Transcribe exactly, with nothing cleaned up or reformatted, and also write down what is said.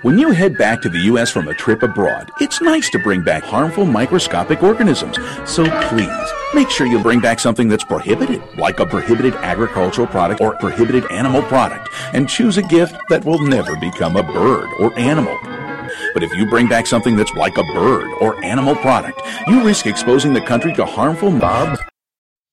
When you head back to the U S from a trip abroad, it's nice to bring back harmful microscopic organisms. So please, make sure you bring back something that's prohibited, like a prohibited agricultural product or prohibited animal product, and choose a gift that will never become a bird or animal. But if you bring back something that's like a bird or animal product, you risk exposing the country to harmful... Bob?